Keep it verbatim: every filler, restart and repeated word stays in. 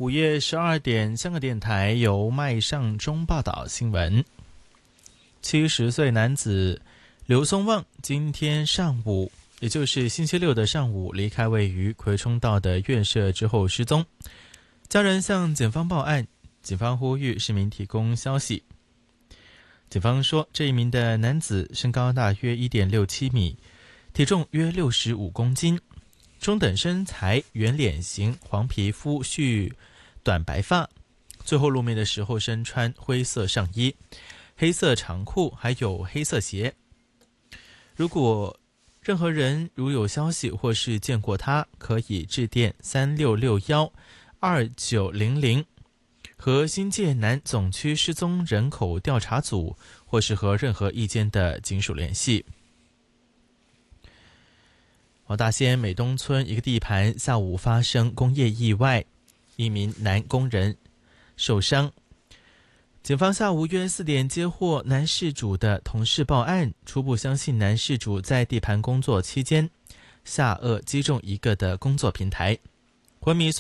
午夜十二点，香港电台由麦尚中报道新闻。七十岁男子刘松旺今天上午，也就是星期六的上午，离开位于葵涌道的院舍之后失踪。家人向警方报案，警方呼吁市民提供消息。警方说，这一名的男子身高大约 一点六七米，体重约六十五公斤，中等身材，圆脸型，黄皮肤，蓄短白发。最后露面的时候身穿灰色上衣、黑色长裤，还有黑色鞋。如果任何人如有消息或是见过他，可以致电三六六一二九零零和新界南总区失踪人口调查组，或是和任何意见的警署联系。黄大仙美东村一个地盘下午发生工业意外，一名男工人受伤。警方下午约四点接获男事主的同事报案，初步相信男事主在地盘工作期间下颚击中一个的工作平台，昏迷